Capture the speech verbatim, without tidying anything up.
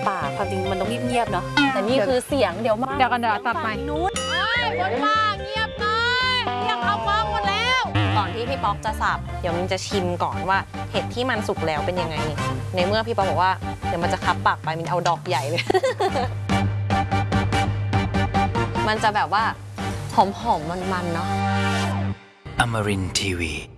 ป่าความจริงมันต้องเงียบๆเนาะแต่นี่คือเสียงเดี๋ยวมาเดี๋ยวกันเดี๋ยวตัดใหม่นู้นบนป่าเงียบหน่อยเรียกเอาฟ้องหมดแล้วก่อนที่พี่ป๊อกจะสับเดี๋ยวมันจะชิมก่อนว่าเห็ดที่มันสุกแล้วเป็นยังไงในเมื่อพี่ป๊อกบอกว่าเดี๋ยวมันจะคับปากไปมันเอาดอกใหญ่เลย มันจะแบบว่าหอมๆมันๆเนาะ Amarin ที วี